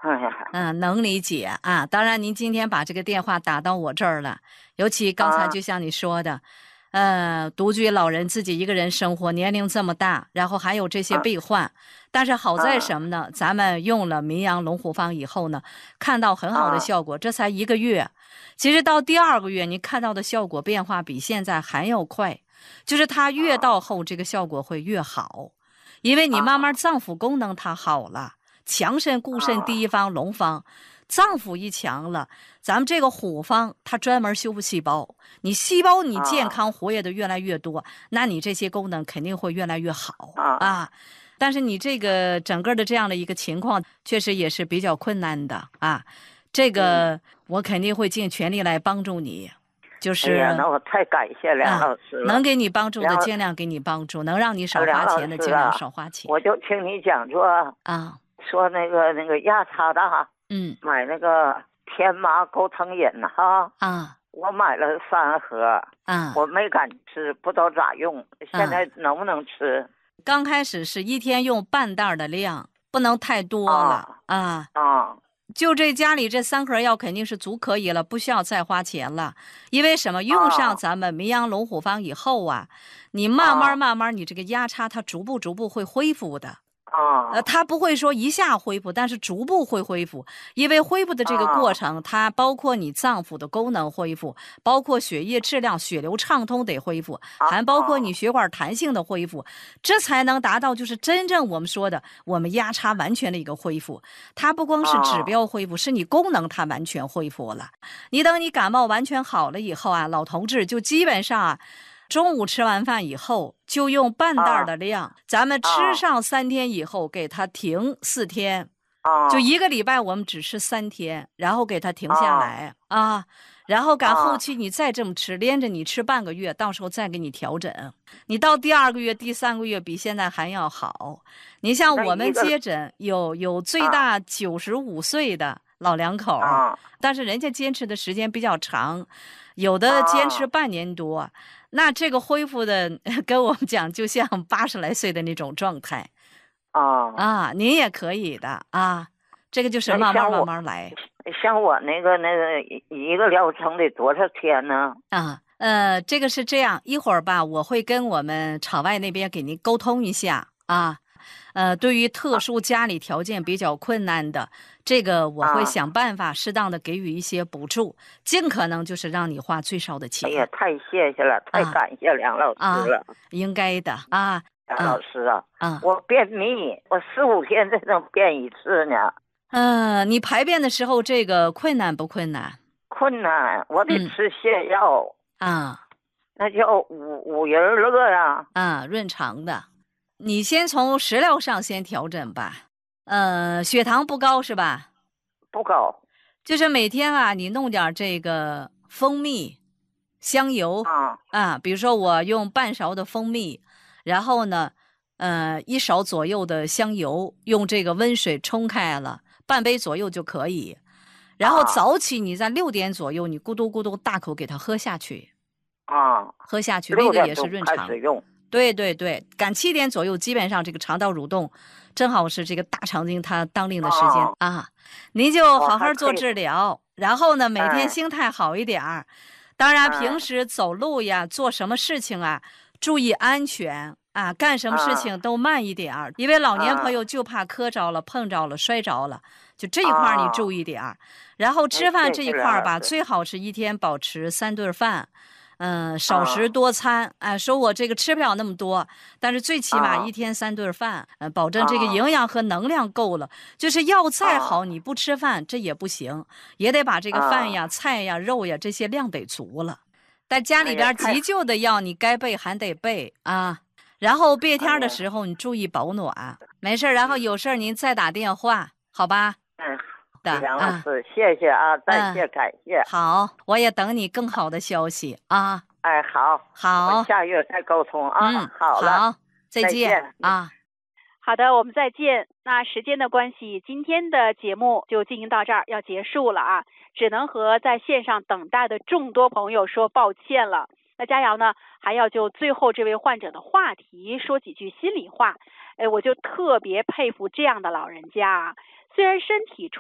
哎呀， 能理解啊。当然，您今天把这个电话打到我这儿了，尤其刚才就像你说的，独居老人自己一个人生活，年龄这么大，然后还有这些病患，但是好在什么呢？咱们用了名扬龙虎方以后呢，看到很好的效果，这才1个月，其实到第2个月，你看到的效果变化比现在还要快，就是它越到后，这个效果会越好，因为你慢慢脏腑功能它好了。强肾固肾第一方龙方，脏腑一强了，咱们这个虎方它专门修复细胞，你细胞你健康活跃的越来越多，那你这些功能肯定会越来越好啊。但是你这个整个的这样的一个情况，确实也是比较困难的啊。这个我肯定会尽全力来帮助你。就是， 那我太感谢梁老师了。 能给你帮助的尽量给你帮助，能让你少花钱的尽量少花钱。 我就听你讲说啊。 说那个压差大，买那个天麻钩藤饮哈，我买了3盒，我没敢吃，不知道咋用，现在能不能吃？ 刚开始是1天用半袋的量，不能太多了就这家里这3盒药肯定是足可以了，不需要再花钱了。因为什么？用上咱们名扬龙虎方以后你慢慢你这个压差它逐步会恢复的。它不会说一下恢复，但是逐步会恢复，因为恢复的这个过程，它包括你脏腑的功能恢复，包括血液质量、血流畅通得恢复，还包括你血管弹性的恢复，这才能达到就是真正我们说的我们压差完全的一个恢复。它不光是指标恢复，是你功能它完全恢复了。你等你感冒完全好了以后老同志就基本上中午吃完饭以后，就用半袋的量，咱们吃上3天以后，给它停4天，就1个礼拜我们只吃3天，然后给它停下来然后赶后期你再这么吃，连着你吃半个月，到时候再给你调整。你到第2个月、第3个月比现在还要好。你像我们接诊有最大95岁的老两口，但是人家坚持的时间比较长，有的坚持半年多。那这个恢复的跟我们讲，就像80来岁的那种状态您也可以的这个就是慢慢来。 像我那个一个疗程得多少天呢？ 这个是这样，一会儿吧，我会跟我们场外那边给您沟通一下对于特殊家里条件比较困难的，这个我会想办法适当的给予一些补助，尽可能就是让你花最少的钱。 哎呀，太谢谢了，太感谢梁老师了。 应该的梁老师我便秘，我4、5天才能便1次呢。 你排便的时候这个困难不困难？ 困难，我得吃泻药那叫五仁乐润肠的。你先从食疗上先调整吧。血糖不高是吧？ 不高。 就是每天你弄点这个蜂蜜、香油比如说我用半勺的蜂蜜，然后呢1勺左右的香油，用这个温水冲开了，半杯左右就可以。然后早起你在6点左右，你咕嘟咕嘟大口给它喝下去喝下去，那个也是润肠。对对对，赶7点左右，基本上这个肠道蠕动正好是这个大肠经它当令的时间您就好好做治疗，然后呢每天心态好一点当然平时走路呀做什么事情注意安全干什么事情都慢一点因为老年朋友就怕磕着了、碰着了、摔着了，就这一块你注意点然后吃饭这一块吧，最好是1天保持3顿饭。少食多餐说我这个吃不了那么多，但是最起码1天3顿饭保证这个营养和能量够了。就是药再好你不吃饭这也不行，也得把这个饭呀、菜呀、肉呀这些量得足了。但家里边急救的药你该备还得备然后变天的时候你注意保暖。没事，然后有事您再打电话好吧？ 梁老师谢谢再谢感谢。 好，我也等你更好的消息好，我下月再沟通好了， 好，再见好的，我们再见。那时间的关系，今天的节目就进行到这儿，要结束了只能和在线上等待的众多朋友说抱歉了。那佳瑶呢，还要就最后这位患者的话题说几句心里话。我就特别佩服这样的老人家虽然身体